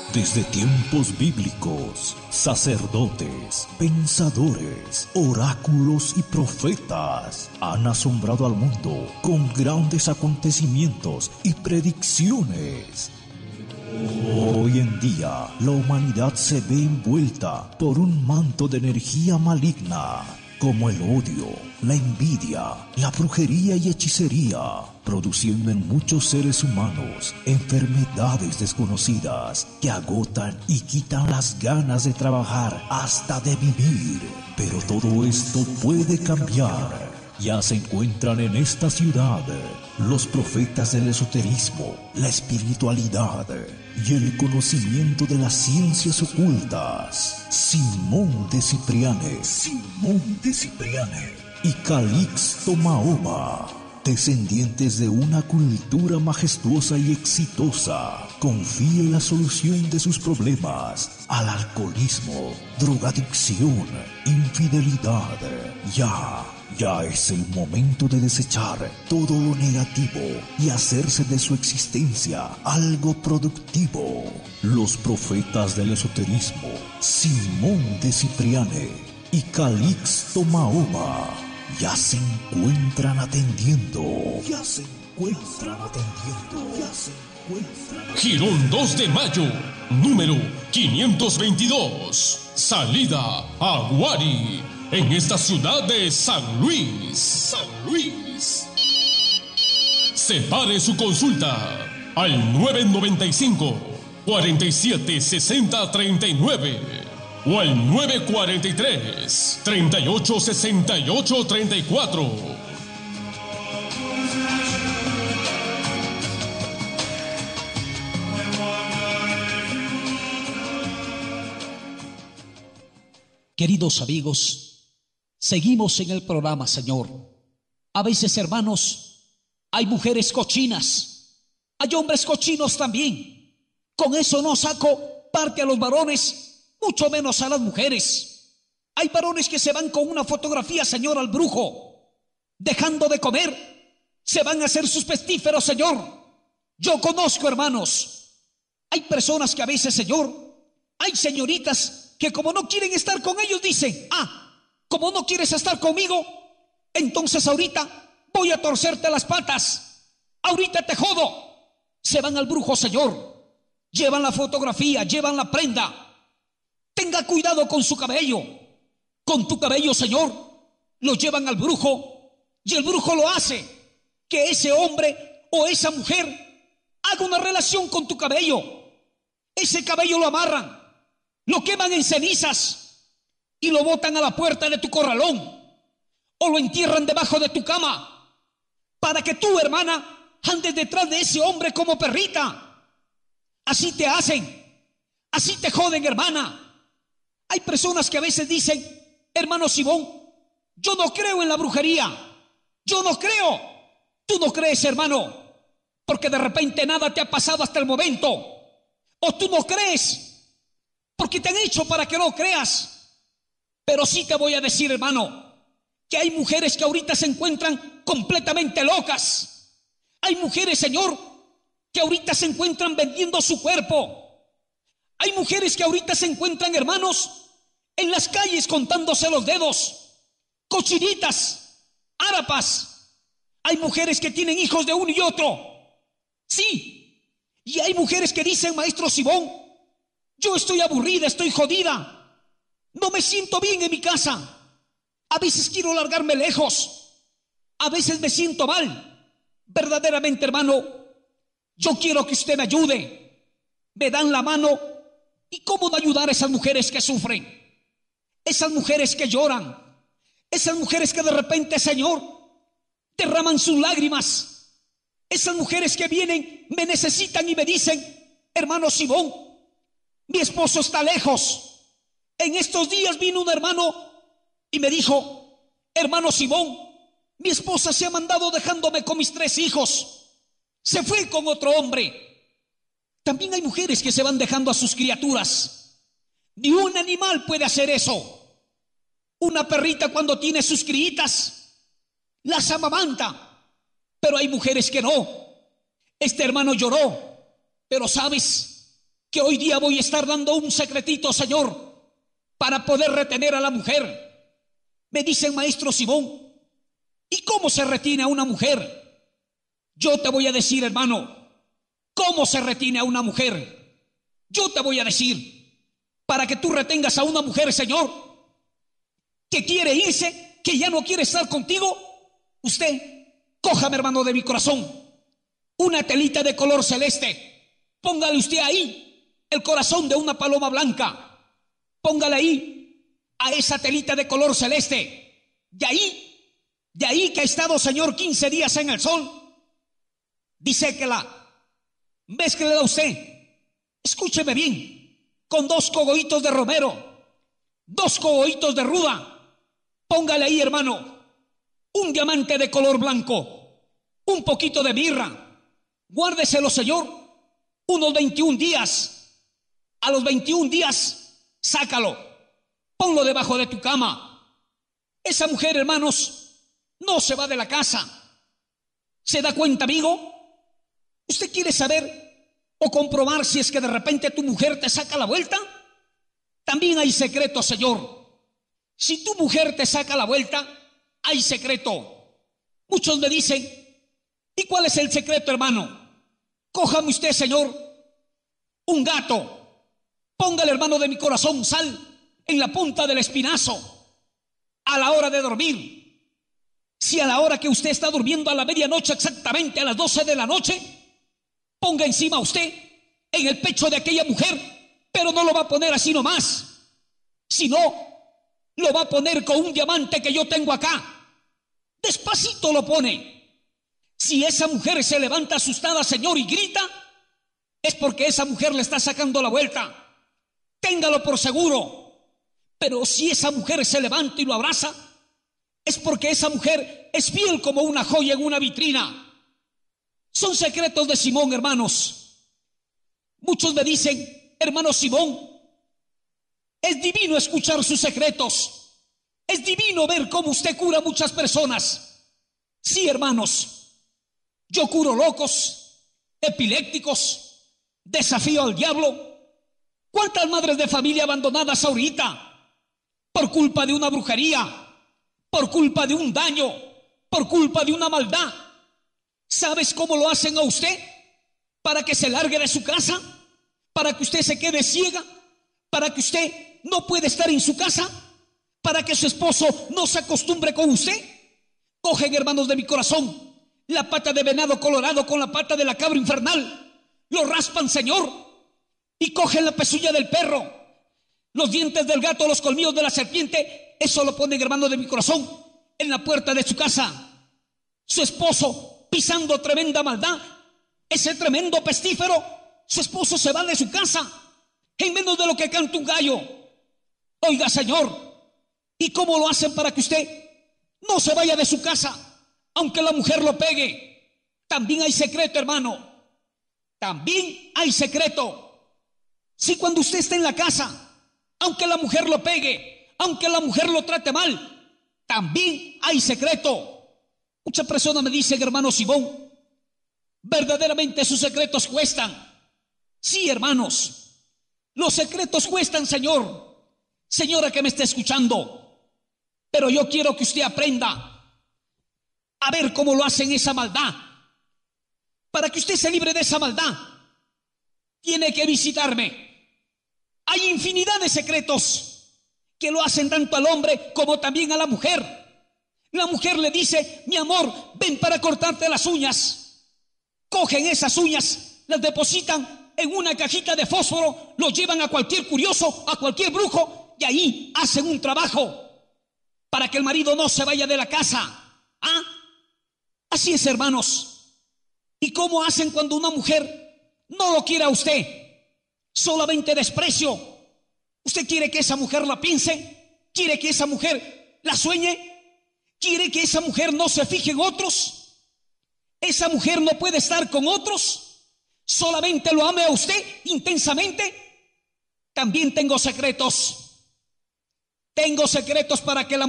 Desde tiempos bíblicos, sacerdotes, pensadores, oráculos y profetas han asombrado al mundo con grandes acontecimientos y predicciones. Hoy en día, la humanidad se ve envuelta por un manto de energía maligna, como el odio, la envidia, la brujería y hechicería, produciendo en muchos seres humanos enfermedades desconocidas que agotan y quitan las ganas de trabajar hasta de vivir. Pero todo esto puede cambiar. Ya se encuentran en esta ciudad los profetas del esoterismo, la espiritualidad y el conocimiento de las ciencias ocultas, Simón de Cipriane y Calixto Mahoma, descendientes de una cultura majestuosa y exitosa, confíen la solución de sus problemas al alcoholismo, drogadicción, infidelidad. Ya es el momento de desechar todo lo negativo y hacerse de su existencia algo productivo. Los profetas del esoterismo, Simón de Cipriane y Calixto Mahoma, ya se encuentran atendiendo. Girón 2 de Mayo, número 522. Salida Aguari, en esta ciudad de San Luis. Separe su consulta al 995-476039 o al 943-386834. Queridos amigos, seguimos en el programa, Señor. A veces, hermanos, hay mujeres cochinas, hay hombres cochinos también. Con eso no saco parte a los varones, mucho menos a las mujeres. Hay varones que se van con una fotografía, Señor, al brujo, dejando de comer, se van a hacer sus pestíferos, Señor. Yo conozco, hermanos, hay personas que a veces, Señor, hay señoritas que como no quieren estar con ellos dicen: como no quieres estar conmigo, entonces ahorita voy a torcerte las patas, ahorita te jodo. Se van al brujo, Señor, llevan la fotografía, llevan la prenda. Tenga cuidado con su cabello, con tu cabello, Señor. Lo llevan al brujo y el brujo lo hace que ese hombre o esa mujer haga una relación con tu cabello. Ese cabello lo amarran, lo queman en cenizas y lo botan a la puerta de tu corralón o lo entierran debajo de tu cama para que tú, hermana, andes detrás de ese hombre como perrita. Así te hacen, así te joden, hermana. Hay personas que a veces dicen: hermano Simón, yo no creo en la brujería, yo no creo. Tú no crees, hermano, porque de repente nada te ha pasado hasta el momento, o tú no crees porque te han hecho para que no creas. Pero sí te voy a decir, hermano, que hay mujeres que ahorita se encuentran completamente locas. Hay mujeres, Señor, que ahorita se encuentran vendiendo su cuerpo. Hay mujeres que ahorita se encuentran, hermanos, en las calles contándose los dedos, cochinitas, árapas. Hay mujeres que tienen hijos de uno y otro. Sí. Y hay mujeres que dicen: maestro Simón, yo estoy aburrida, estoy jodida, no me siento bien en mi casa. A veces quiero largarme lejos, a veces me siento mal. Verdaderamente, hermano, yo quiero que usted me ayude. Me dan la mano. ¿Y cómo no ayudar a esas mujeres que sufren? Esas mujeres que lloran, esas mujeres que de repente, Señor, derraman sus lágrimas. Esas mujeres que vienen, me necesitan y me dicen: hermano Simón, mi esposo está lejos. En estos días vino un hermano y me dijo: hermano Simón, mi esposa se ha mandado dejándome con mis 3 hijos. Se fue con otro hombre. También hay mujeres que se van dejando a sus criaturas. Ni un animal puede hacer eso. Una perrita, cuando tiene sus críitas, las amamanta. Pero hay mujeres que no. Este hermano lloró. Pero sabes, que hoy día voy a estar dando un secretito, Señor, para poder retener a la mujer. Me dicen, maestro Simón, ¿y cómo se retiene a una mujer? Yo te voy a decir, hermano, ¿cómo se retiene a una mujer? Yo te voy a decir, para que tú retengas a una mujer, Señor, que quiere irse, que ya no quiere estar contigo, usted, cójame, hermano de mi corazón, una telita de color celeste, póngale usted ahí el corazón de una paloma blanca, póngale ahí a esa telita de color celeste, de ahí que ha estado, Señor, 15 días en el sol, diséquela, mézclela usted, escúcheme bien, con 2 cogollitos de romero, 2 cogollitos de ruda, póngale ahí, hermano, un diamante de color blanco, un poquito de mirra, guárdeselo, Señor, unos 21 días, a los 21 días, sácalo, ponlo debajo de tu cama. Esa mujer, hermanos, no se va de la casa. ¿Se da cuenta, amigo? ¿Usted quiere saber o comprobar si es que de repente tu mujer te saca la vuelta? También hay secreto, Señor. Si tu mujer te saca la vuelta, hay secreto. Muchos me dicen, ¿y cuál es el secreto, hermano? Cójame usted, Señor, un gato, póngale, hermano de mi corazón, sal en la punta del espinazo a la hora de dormir. Si a la hora que usted está durmiendo, a la medianoche, exactamente a las 12 de la noche, ponga encima usted en el pecho de aquella mujer, pero no lo va a poner así nomás, sino lo va a poner con un diamante que yo tengo acá. Despacito lo pone. Si esa mujer se levanta asustada, Señor, y grita, es porque esa mujer le está sacando la vuelta. Téngalo por seguro. Pero si esa mujer se levanta y lo abraza, es porque esa mujer es fiel como una joya en una vitrina. Son secretos de Simón, hermanos. Muchos me dicen, hermano Simón, es divino escuchar sus secretos. Es divino ver cómo usted cura a muchas personas. Sí, hermanos, yo curo locos, epilépticos, desafío al diablo. ¿Cuántas madres de familia abandonadas ahorita por culpa de una brujería, por culpa de un daño, por culpa de una maldad? ¿Sabes cómo lo hacen a usted? Para que se largue de su casa, para que usted se quede ciega, para que usted no pueda estar en su casa, para que su esposo no se acostumbre con usted. Cogen, hermanos de mi corazón, la pata de venado colorado con la pata de la cabra infernal, lo raspan, Señor, y cogen la pezuña del perro, los dientes del gato, los colmillos de la serpiente. Eso lo ponen, hermanos de mi corazón, en la puerta de su casa. Su esposo, pisando tremenda maldad, ese tremendo pestífero, su esposo se va de su casa en menos de lo que canta un gallo. Oiga, Señor, ¿y cómo lo hacen para que usted no se vaya de su casa, aunque la mujer lo pegue? También hay secreto, hermano. También hay secreto. Si cuando usted está en la casa, aunque la mujer lo pegue, aunque la mujer lo trate mal, también hay secreto. Muchas personas me dicen, hermano Simón, verdaderamente sus secretos cuestan. Sí, hermanos, los secretos cuestan, Señor. Señora que me está escuchando, pero yo quiero que usted aprenda a ver cómo lo hacen esa maldad. Para que usted se libre de esa maldad, tiene que visitarme. Hay infinidad de secretos que lo hacen tanto al hombre como también a la mujer. La mujer le dice, mi amor, ven para cortarte las uñas. Cogen esas uñas, las depositan en una cajita de fósforo, lo llevan a cualquier curioso, a cualquier brujo, y ahí hacen un trabajo para que el marido no se vaya de la casa. ¿Ah? Así es, hermanos. ¿Y cómo hacen cuando una mujer no lo quiere a usted? Solamente desprecio. ¿Usted quiere que esa mujer la piense? ¿Quiere que esa mujer la sueñe? ¿Quiere que esa mujer no se fije en otros? ¿Esa mujer no puede estar con otros? ¿Solamente lo ame a usted intensamente? También tengo secretos. Tengo secretos para que la